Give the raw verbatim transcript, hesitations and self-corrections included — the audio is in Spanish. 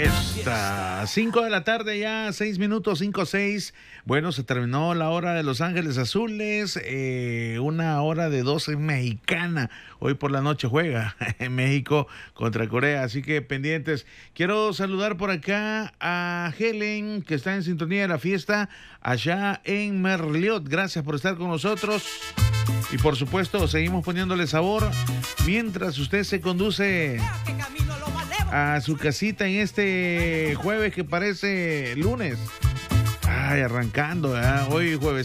Esta, cinco de la tarde ya, seis minutos, cinco, seis. Bueno, se terminó la hora de Los Ángeles Azules, eh, una hora de doce mexicana. Hoy por la noche juega en México contra Corea, así que pendientes. Quiero saludar por acá a Helen, que está en sintonía de la fiesta allá en Merliot. Gracias por estar con nosotros. Y por supuesto, seguimos poniéndole sabor mientras usted se conduce a su casita en este jueves que parece lunes. Ay, arrancando, ¿eh? Hoy jueves.